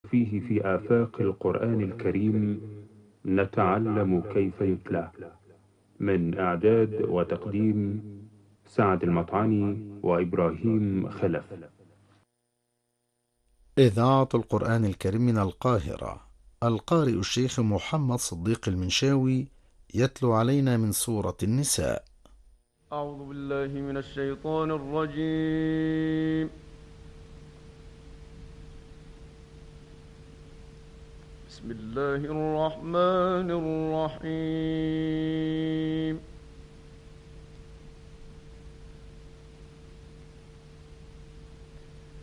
فيه في آفاق القرآن الكريم نتعلم كيف يتلى. من إعداد وتقديم سعد المطعني وإبراهيم خلف. إذاعة القرآن الكريم من القاهرة. القارئ الشيخ محمد صديق المنشاوي يتلو علينا من سورة النساء. أعوذ بالله من الشيطان الرجيم. بسم الله الرحمن الرحيم.